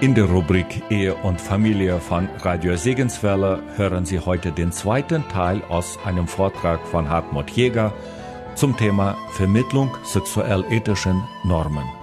In der Rubrik Ehe und Familie von Radio Segenswelle hören Sie heute den zweiten Teil aus einem Vortrag von Hartmut Jäger zum Thema Vermittlung sexuell-ethischen Normen.